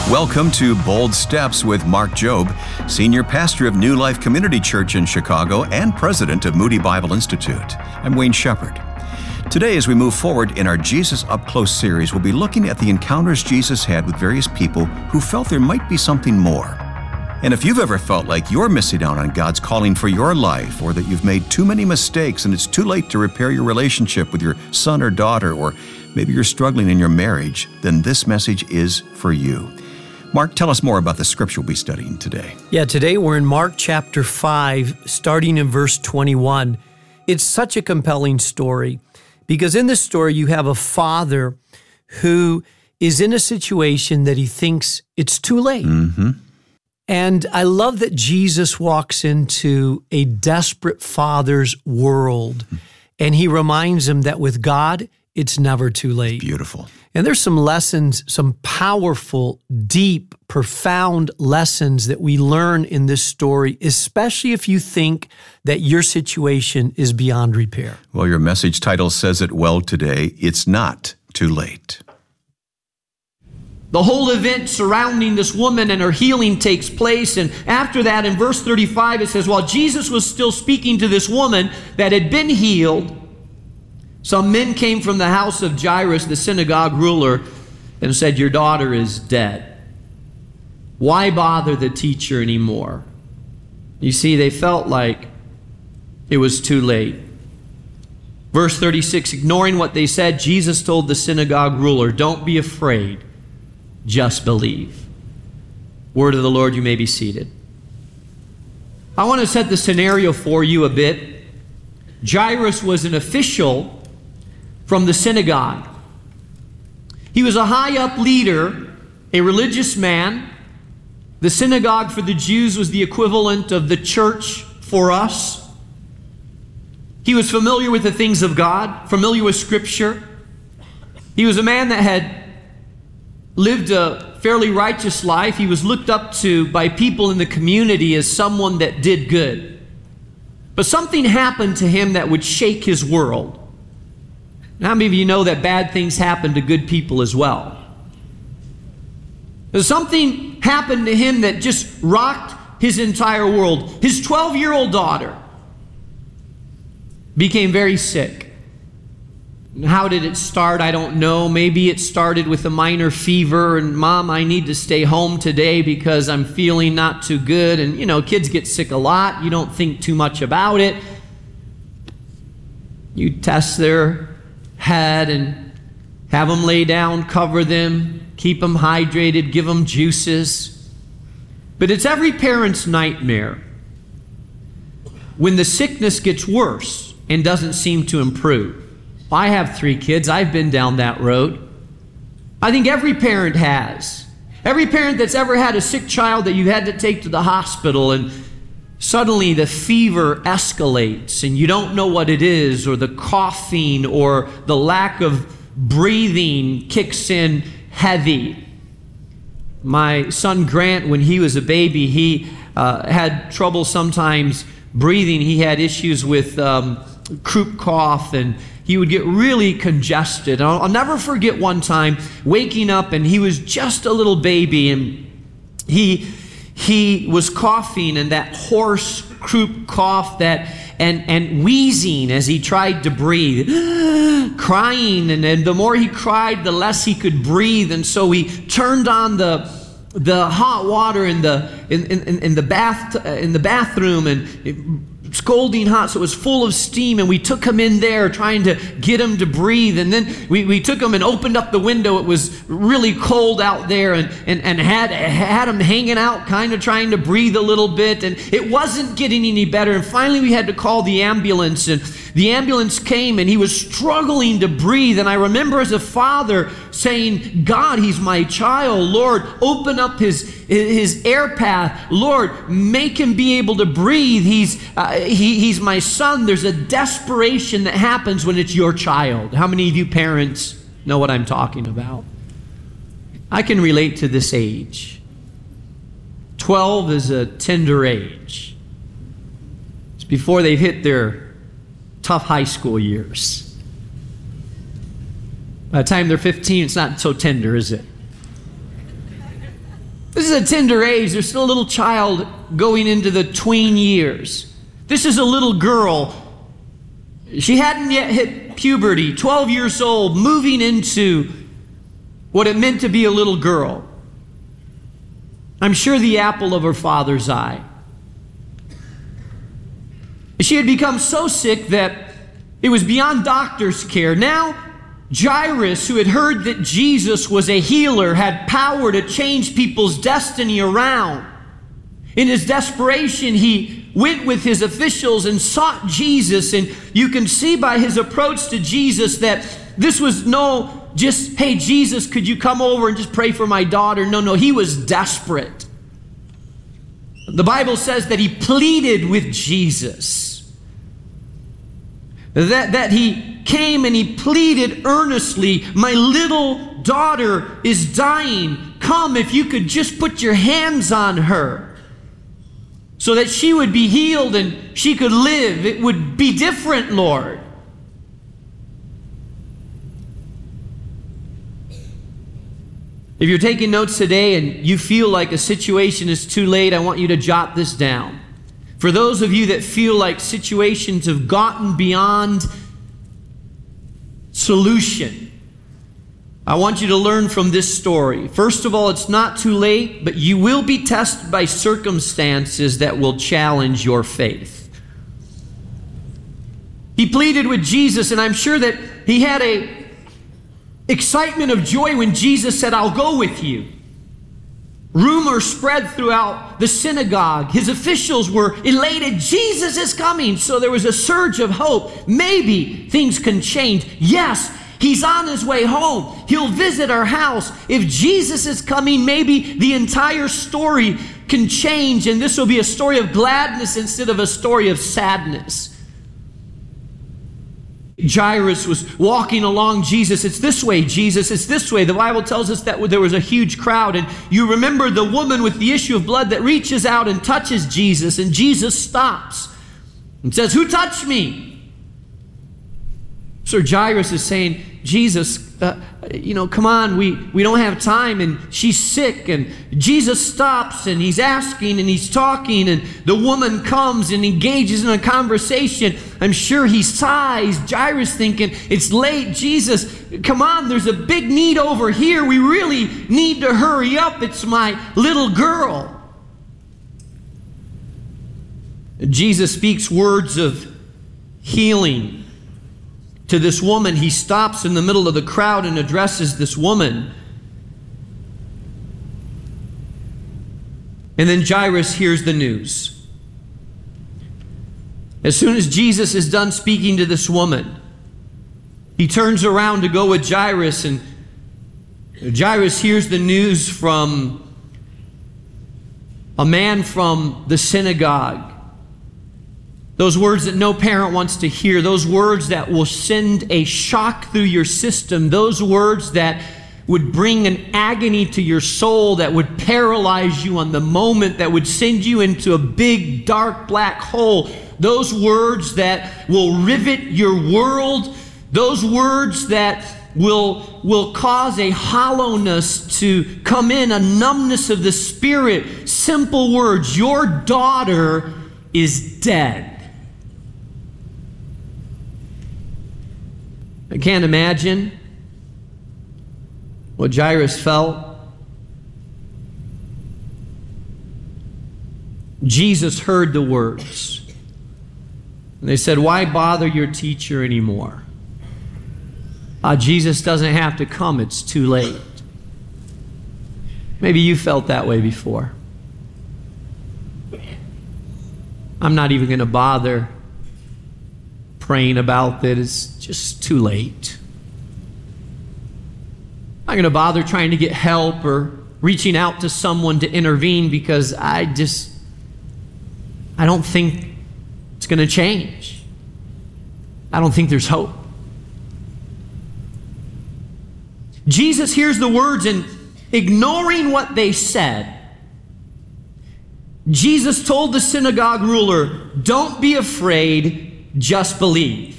Welcome to Bold Steps with Mark Jobe, Senior Pastor of New Life Community Church in Chicago and President of Moody Bible Institute. I'm Wayne Shepherd. Today, as we move forward in our Jesus Up Close series, we'll be looking at the encounters Jesus had with various people who felt there might be something more. And if you've ever felt like you're missing out on God's calling for your life, or that you've made too many mistakes and it's too late to repair your relationship with your son or daughter, or maybe you're struggling in your marriage, then this message is for you. Mark, tell us more about the scripture we'll be studying today. Yeah, today we're in Mark chapter 5, starting in verse 21. It's such a compelling story because in this story you have a father who is in a situation that he thinks it's too late. Mm-hmm. And I love that Jesus walks into a desperate father's world, and he reminds him that with God, it's never too late. Beautiful. And there's some lessons, some powerful, deep, profound lessons that we learn in this story, especially if you think that your situation is beyond repair. Well, your message title says it well today. It's not too late. The whole event surrounding this woman and her healing takes place. And after that, in verse 35, it says, while Jesus was still speaking to this woman that had been healed, some men came from the house of Jairus, the synagogue ruler, and said, your daughter is dead. Why bother the teacher anymore? You see, they felt like it was too late. Verse 36, ignoring what they said, Jesus told the synagogue ruler, don't be afraid. Just believe. Word of the Lord, you may be seated. I want to set the scenario for you a bit. Jairus was an official from the synagogue. He was a high-up leader, a religious man. The synagogue for the Jews was the equivalent of the church for us. He was familiar with the things of God, familiar with Scripture. He was a man that had lived a fairly righteous life. He was looked up to by people in the community as someone that did good. But something happened to him that would shake his world. How many of you know that bad things happen to good people as well? Something happened to him that just rocked his entire world. His 12-year-old daughter became very sick. How did it start? I don't know. Maybe it started with a minor fever and, Mom, I need to stay home today because I'm feeling not too good. And, you know, kids get sick a lot. You don't think too much about it. You test their head and have them lay down, cover them, keep them hydrated, give them juices. But it's every parent's nightmare when the sickness gets worse and doesn't seem to improve. I have 3 kids. I've been down that road. I think every parent has. Every parent that's ever had a sick child that you had to take to the hospital and suddenly the fever escalates and you don't know what it is, or the coughing or the lack of breathing kicks in heavy. My son Grant, when he was a baby, he had trouble sometimes breathing. He had issues with croup cough, and he would get really congested. I'll never forget one time waking up, and he was just a little baby, and he was coughing, and that hoarse croup cough and wheezing as he tried to breathe, crying, and the more he cried, the less he could breathe. And so we turned on the hot water in the bathroom, and scalding hot, so it was full of steam, and we took him in there trying to get him to breathe. And then we took him and opened up the window. It was really cold out there, and had him hanging out, kind of trying to breathe a little bit, and it wasn't getting any better. And finally we had to call the ambulance, and the ambulance came, and he was struggling to breathe. And I remember as a father saying, God, he's my child. Lord, open up his air path. Lord, make him be able to breathe. He's my son. There's a desperation that happens when it's your child. How many of you parents know what I'm talking about? I can relate to this age. 12 is a tender age. It's before they've hit their tough high school years. By the time they're 15, it's not so tender, is it? This is a tender age. There's still a little child going into the tween years. This is a little girl. She hadn't yet hit puberty, 12 years old, moving into what it meant to be a little girl. I'm sure the apple of her father's eye. She had become so sick that it was beyond doctor's care. Now, Jairus, who had heard that Jesus was a healer, had power to change people's destiny around. In his desperation, he went with his officials and sought Jesus. And you can see by his approach to Jesus that this was no just, hey, Jesus, could you come over and just pray for my daughter? No, he was desperate. The Bible says that he pleaded with Jesus. That he came and he pleaded earnestly, my little daughter is dying. Come, if you could just put your hands on her so that she would be healed and she could live. It would be different, Lord. If you're taking notes today and you feel like a situation is too late, I want you to jot this down. For those of you that feel like situations have gotten beyond solution, I want you to learn from this story. First of all, it's not too late, but you will be tested by circumstances that will challenge your faith. He pleaded with Jesus, and I'm sure that he had a excitement of joy when Jesus said, I'll go with you. Rumors spread throughout the synagogue. His officials were elated. Jesus is coming. So there was a surge of hope. Maybe things can change. Yes, he's on his way home. He'll visit our house. If Jesus is coming, maybe the entire story can change, and this will be a story of gladness instead of a story of sadness. Jairus was walking along Jesus. It's this way, Jesus. It's this way. The Bible tells us that there was a huge crowd. And you remember the woman with the issue of blood that reaches out and touches Jesus. And Jesus stops and says, who touched me? So Jairus is saying, Jesus, come on, we don't have time, and she's sick. And Jesus stops, and he's asking, and he's talking, and the woman comes and engages in a conversation. I'm sure he sighs, Jairus thinking, it's late, Jesus, come on, there's a big need over here. We really need to hurry up. It's my little girl. Jesus speaks words of healing to this woman. He stops in the middle of the crowd and addresses this woman. And then Jairus hears the news. As soon as Jesus is done speaking to this woman, he turns around to go with Jairus, and Jairus hears the news from a man from the synagogue. Those words that no parent wants to hear. Those words that will send a shock through your system. Those words that would bring an agony to your soul, that would paralyze you on the moment, that would send you into a big, dark, black hole. Those words that will rivet your world. Those words that will cause a hollowness to come in, a numbness of the spirit. Simple words. Your daughter is dead. I can't imagine what Jairus felt. Jesus heard the words. And they said, why bother your teacher anymore? Jesus doesn't have to come. It's too late. Maybe you felt that way before. I'm not even going to bother praying about that. It's just too late. I'm not going to bother trying to get help or reaching out to someone to intervene because I don't think it's going to change. I don't think there's hope. Jesus hears the words, and ignoring what they said, Jesus told the synagogue ruler, don't be afraid, just believe.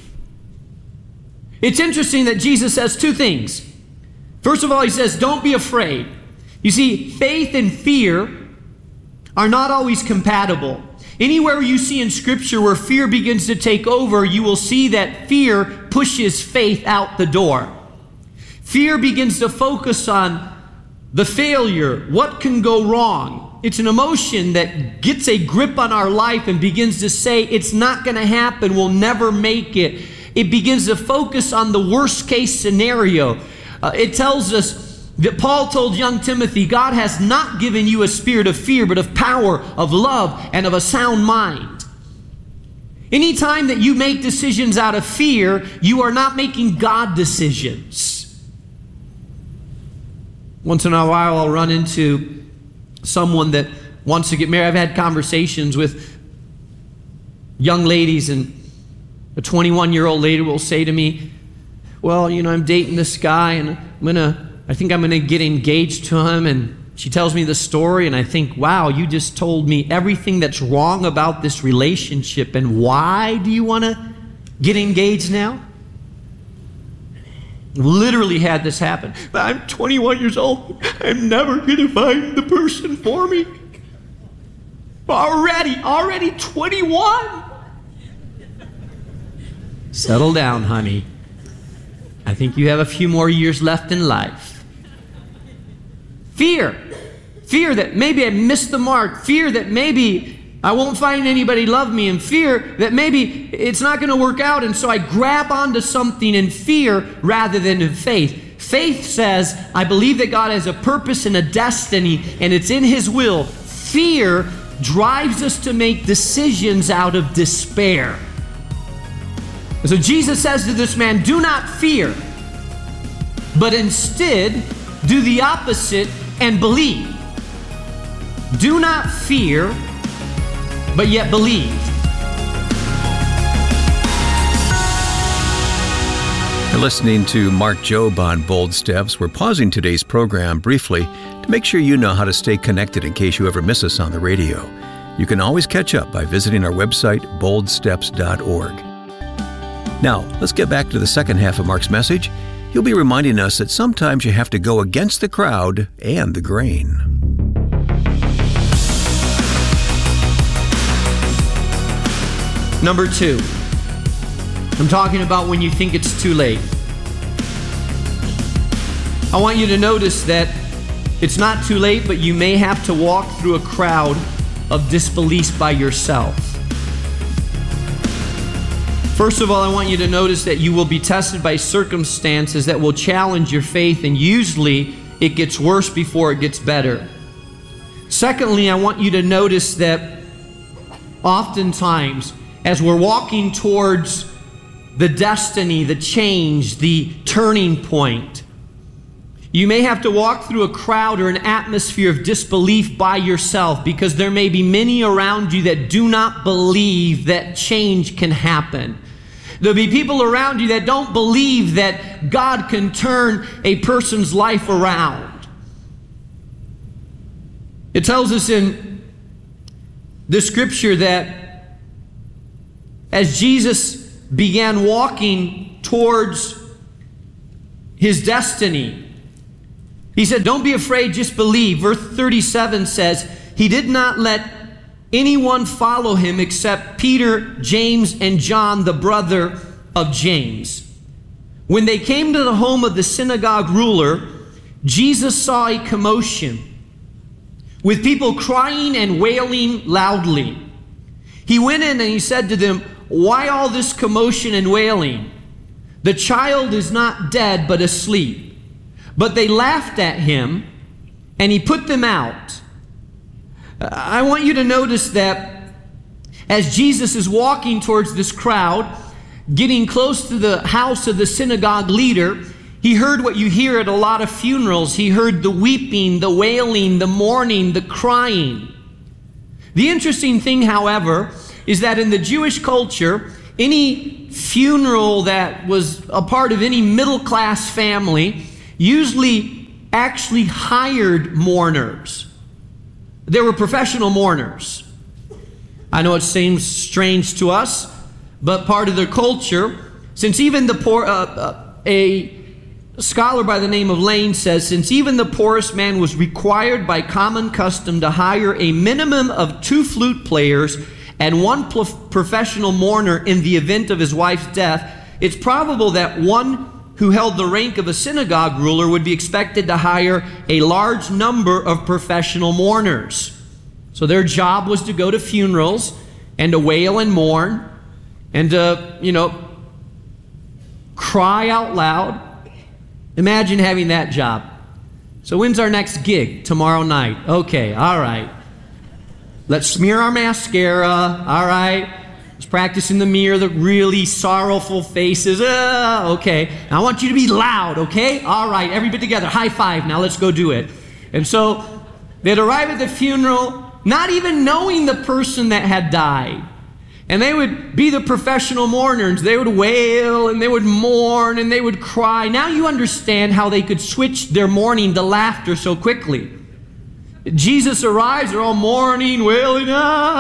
It's interesting that Jesus says two things. First of all, he says, don't be afraid. You see, faith and fear are not always compatible. Anywhere you see in Scripture where fear begins to take over, you will see that fear pushes faith out the door. Fear begins to focus on the failure, what can go wrong. It's an emotion that gets a grip on our life and begins to say, it's not going to happen, we'll never make it. It begins to focus on the worst case scenario. It tells us that Paul told young Timothy, God has not given you a spirit of fear, but of power, of love, and of a sound mind. Anytime that you make decisions out of fear, you are not making God decisions. Once in a while, I'll run into someone that wants to get married. I've had conversations with young ladies, and a 21-year-old lady will say to me, well, I'm dating this guy, and I think I'm gonna get engaged to him. And she tells me the story, and I think, wow, you just told me everything that's wrong about this relationship, and why do you want to get engaged now? Literally had this happen. But I'm 21 years old. I'm never going to find the person for me. Already 21. Settle down, honey. I think you have a few more years left in life. Fear. Fear that maybe I missed the mark. Fear that maybe I won't find anybody love me, and fear that maybe it's not going to work out, and so I grab onto something in fear rather than in faith. Faith says, I believe that God has a purpose and a destiny, and it's in His will. Fear drives us to make decisions out of despair. So Jesus says to this man, do not fear, but instead do the opposite and believe. Do not fear, but yet believe. You're listening to Mark Jobe on Bold Steps. We're pausing today's program briefly to make sure you know how to stay connected in case you ever miss us on the radio. You can always catch up by visiting our website, boldsteps.org. Now, let's get back to the second half of Mark's message. He'll be reminding us that sometimes you have to go against the crowd and the grain. Number 2, I'm talking about when you think it's too late. I want you to notice that it's not too late, but you may have to walk through a crowd of disbelief by yourself. First of all, I want you to notice that you will be tested by circumstances that will challenge your faith, and usually it gets worse before it gets better. Secondly, I want you to notice that oftentimes, as we're walking towards the destiny, the change, the turning point, you may have to walk through a crowd or an atmosphere of disbelief by yourself, because there may be many around you that do not believe that change can happen. There'll be people around you that don't believe that God can turn a person's life around. It tells us in the scripture that as Jesus began walking towards his destiny, he said, don't be afraid, just believe. Verse 37 says, he did not let anyone follow him except Peter, James, and John, the brother of James. When they came to the home of the synagogue ruler, Jesus saw a commotion with people crying and wailing loudly. He went in and he said to them, why all this commotion and wailing? The child is not dead, but asleep. But they laughed at him, and he put them out. I want you to notice that as Jesus is walking towards this crowd, getting close to the house of the synagogue leader, he heard what you hear at a lot of funerals. He heard the weeping, the wailing, the mourning, the crying. The interesting thing, however, is that in the Jewish culture, any funeral that was a part of any middle-class family usually actually hired mourners. They were professional mourners. I know it seems strange to us, but part of their culture, since even the poor, a A scholar by the name of Lane says, since even the poorest man was required by common custom to hire a minimum of 2 flute players and 1 professional mourner in the event of his wife's death, it's probable that one who held the rank of a synagogue ruler would be expected to hire a large number of professional mourners. So their job was to go to funerals and to wail and mourn and to, cry out loud. Imagine having that job. So when's our next gig? Tomorrow night. Okay, all right. Let's smear our mascara. All right. Let's practice in the mirror, the really sorrowful faces. Okay. Now I want you to be loud, okay? All right, everybody together. High five. Now let's go do it. And so they'd arrive at the funeral, not even knowing the person that had died. And they would be the professional mourners. They would wail and they would mourn and they would cry. Now you understand how they could switch their mourning to laughter so quickly. Jesus arrives, they're all mourning, wailing,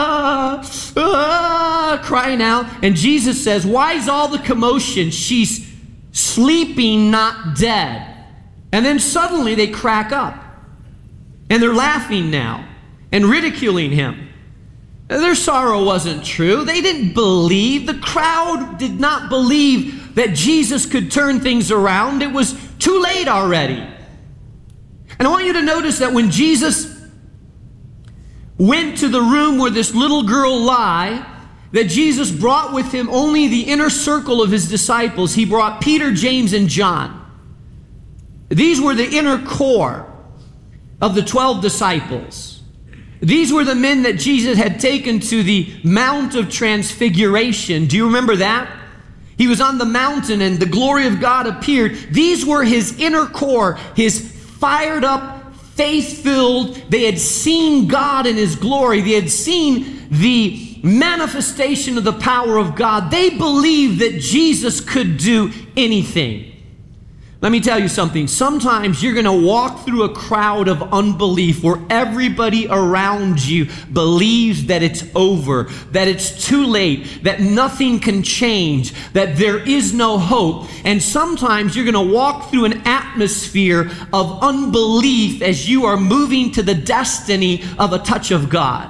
crying out. And Jesus says, why is all the commotion? She's sleeping, not dead. And then suddenly they crack up. And they're laughing now and ridiculing him. Their sorrow wasn't true. They didn't believe. The crowd did not believe that Jesus could turn things around. It was too late already. And I want you to notice that when Jesus went to the room where this little girl lay, that Jesus brought with him only the inner circle of his disciples. He brought Peter, James, and John. These were the inner core of the 12 disciples. These were the men that Jesus had taken to the Mount of Transfiguration. Do you remember that? He was on the mountain and the glory of God appeared. These were his inner core, his fired up, faith-filled. They had seen God in his glory. They had seen the manifestation of the power of God. They believed that Jesus could do anything. Let me tell you something. Sometimes you're going to walk through a crowd of unbelief where everybody around you believes that it's over, that it's too late, that nothing can change, that there is no hope. And sometimes you're going to walk through an atmosphere of unbelief as you are moving to the destiny of a touch of God.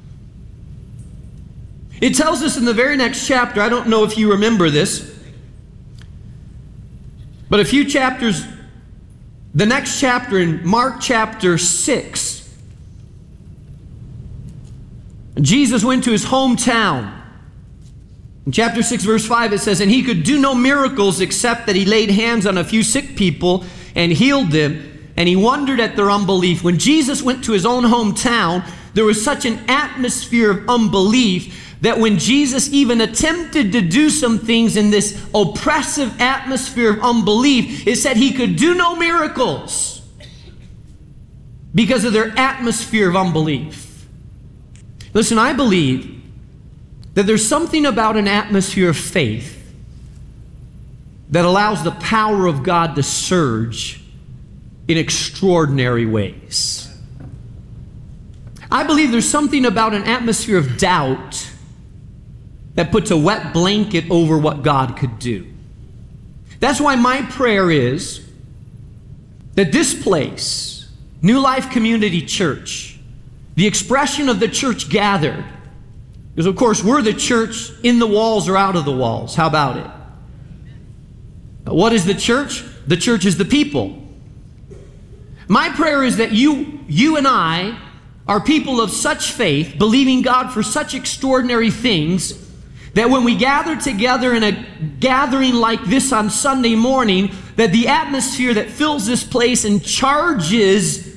It tells us in the very next chapter, I don't know if you remember this, but a few chapters, the next chapter in Mark chapter 6, Jesus went to his hometown. In chapter 6, verse 5, it says, and he could do no miracles except that he laid hands on a few sick people and healed them, and he wondered at their unbelief. When Jesus went to his own hometown, there was such an atmosphere of unbelief that when Jesus even attempted to do some things in this oppressive atmosphere of unbelief, it said he could do no miracles because of their atmosphere of unbelief. Listen, I believe that there's something about an atmosphere of faith that allows the power of God to surge in extraordinary ways. I believe there's something about an atmosphere of doubt that puts a wet blanket over what God could do. That's why my prayer is that this place, New Life Community Church, the expression of the church gathered, because of course we're the church in the walls or out of the walls. How about it? What is the church? The church is the people. My prayer is that you and I are people of such faith, believing God for such extraordinary things, that when we gather together in a gathering like this on Sunday morning, that the atmosphere that fills this place and charges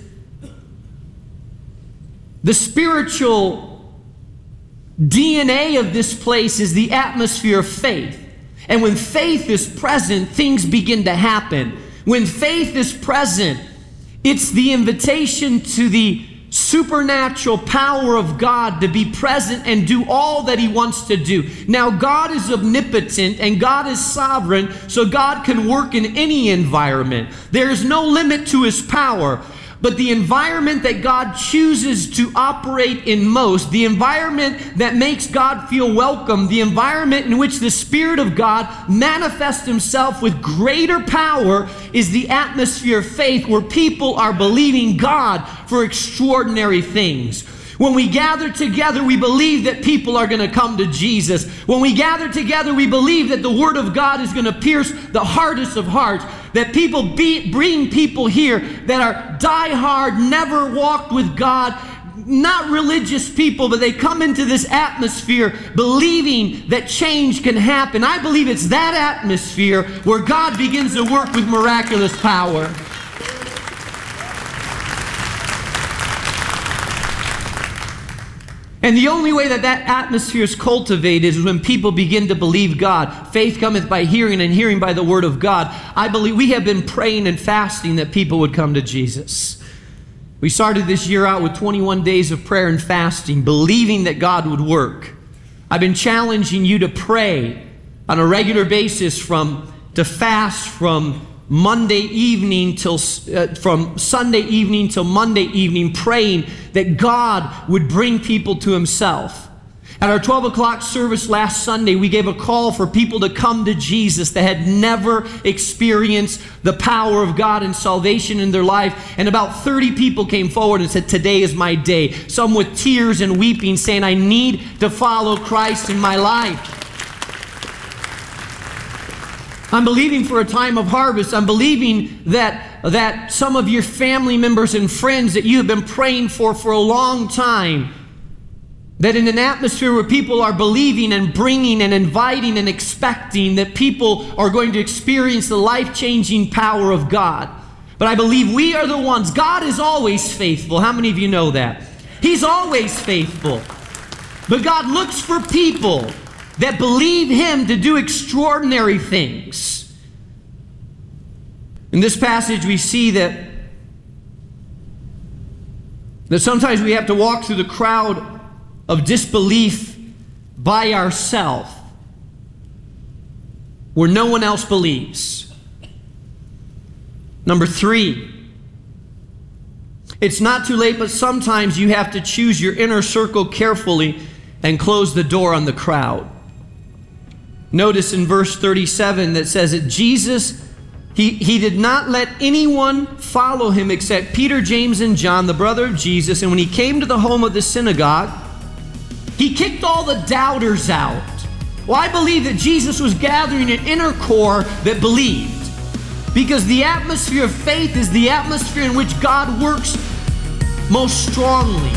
the spiritual DNA of this place is the atmosphere of faith. And when faith is present, things begin to happen. When faith is present, it's the invitation to the supernatural power of God to be present and do all that he wants to do. Now, God is omnipotent and God is sovereign, so God can work in any environment. There is no limit to his power. But the environment that God chooses to operate in most, the environment that makes God feel welcome, the environment in which the Spirit of God manifests himself with greater power, is the atmosphere of faith where people are believing God for extraordinary things. When we gather together, we believe that people are going to come to Jesus. When we gather together, we believe that the Word of God is going to pierce the hardest of hearts. That people bring people here that are die-hard, never walked with God, not religious people, but they come into this atmosphere believing that change can happen. I believe it's that atmosphere where God begins to work with miraculous power. And the only way that that atmosphere is cultivated is when people begin to believe God. Faith cometh by hearing, and hearing by the word of God. I believe we have been praying and fasting that people would come to Jesus. We started this year out with 21 days of prayer and fasting, believing that God would work. I've been challenging you to pray on a regular basis, to fast from Monday evening from Sunday evening till Monday evening, praying that God would bring people to himself. At our 12 o'clock service last Sunday, we gave a call for people to come to Jesus that had never experienced the power of God and salvation in their life. And about 30 people came forward and said, today is my day. Some with tears and weeping, saying, I need to follow Christ in my life. I'm believing for a time of harvest. I'm believing that some of your family members and friends that you have been praying for a long time, that in an atmosphere where people are believing and bringing and inviting and expecting, that people are going to experience the life-changing power of God. But I believe we are the ones. God is always faithful. How many of you know that? He's always faithful. But God looks for people that believe him to do extraordinary things. In this passage we see that sometimes we have to walk through the crowd of disbelief by ourselves, where no one else believes. Number 3, it's not too late, but sometimes you have to choose your inner circle carefully and close the door on the crowd. Notice in verse 37 that says that Jesus, he did not let anyone follow him except Peter, James, and John, the brother of Jesus. And when he came to the home of the synagogue, he kicked all the doubters out. Well, I believe that Jesus was gathering an inner core that believed, because the atmosphere of faith is the atmosphere in which God works most strongly.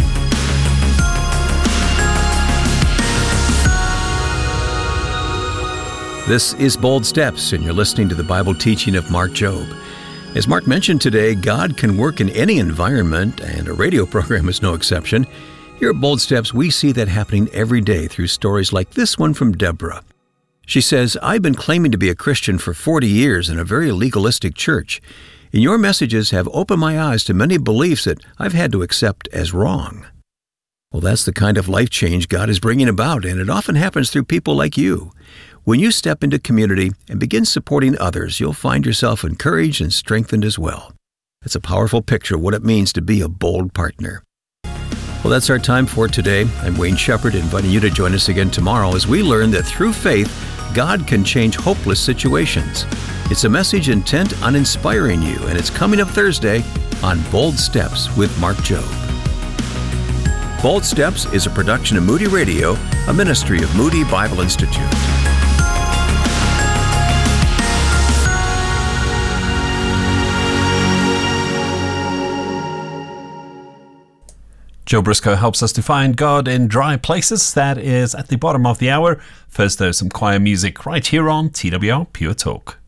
This is Bold Steps, and you're listening to the Bible teaching of Mark Jobe. As Mark mentioned today, God can work in any environment, and a radio program is no exception. Here at Bold Steps, we see that happening every day through stories like this one from Deborah. She says, I've been claiming to be a Christian for 40 years in a very legalistic church, and your messages have opened my eyes to many beliefs that I've had to accept as wrong. Well, that's the kind of life change God is bringing about, and it often happens through people like you. When you step into community and begin supporting others, you'll find yourself encouraged and strengthened as well. It's a powerful picture of what it means to be a bold partner. Well, that's our time for today. I'm Wayne Shepherd, inviting you to join us again tomorrow as we learn that through faith, God can change hopeless situations. It's a message intent on inspiring you, and it's coming up Thursday on Bold Steps with Mark Jobe. Bold Steps is a production of Moody Radio, a ministry of Moody Bible Institute. Joe Briscoe helps us to find God in dry places. That is at the bottom of the hour. First, there's some choir music right here on TWR Pure Talk.